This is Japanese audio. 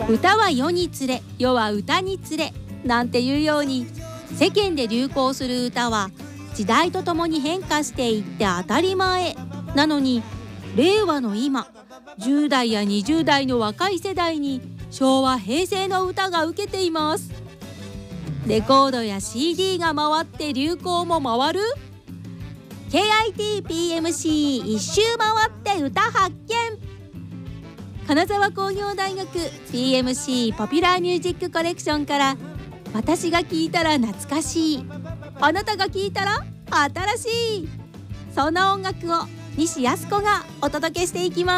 歌は世につれ、世は歌につれなんていうように、世間で流行する歌は時代とともに変化していって当たり前なのに、令和の今、10代や20代の若い世代に昭和平成の歌が受けています。レコードや CD が回って流行も回る KITPMC 一周回って歌発見。金沢工業大学 PMC ポピュラーミュージックコレクションから、私が聴いたら懐かしい、あなたが聴いたら新しい、そんな音楽を西靖子がお届けしていきます。